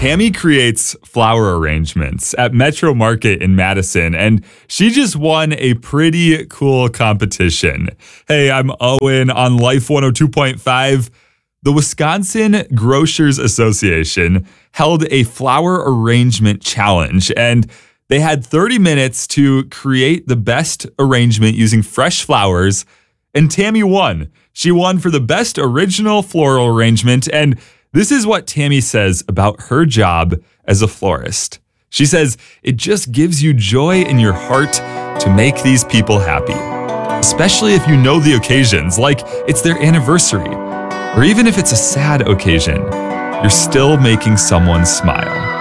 Tammy creates flower arrangements at Metro Market in Madison, and she just won a pretty cool competition. Hey, I'm Owen on Life 102.5. The Wisconsin Grocers Association held a flower arrangement challenge, and they had 30 minutes to create the best arrangement using fresh flowers, and Tammy won. She won for the best original floral arrangement, and this is what Tammy says about her job as a florist. She says, it just gives you joy in your heart to make these people happy, especially if you know the occasions, like it's their anniversary, or even if it's a sad occasion, you're still making someone smile.